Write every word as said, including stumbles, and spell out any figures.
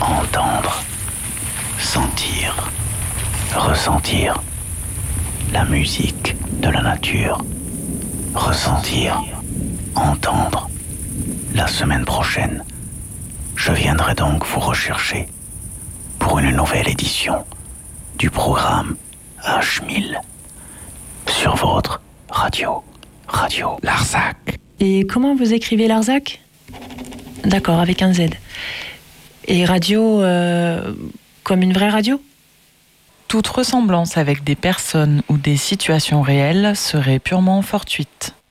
entendre, sentir, ressentir la musique de la nature, ressentir, entendre. La semaine prochaine, je viendrai donc vous rechercher pour une nouvelle édition du programme H mille sur votre radio, Radio Larzac. Et comment vous écrivez Larzac ? D'accord, avec un Z. Et radio, euh, comme une vraie radio ? Toute ressemblance avec des personnes ou des situations réelles serait purement fortuite.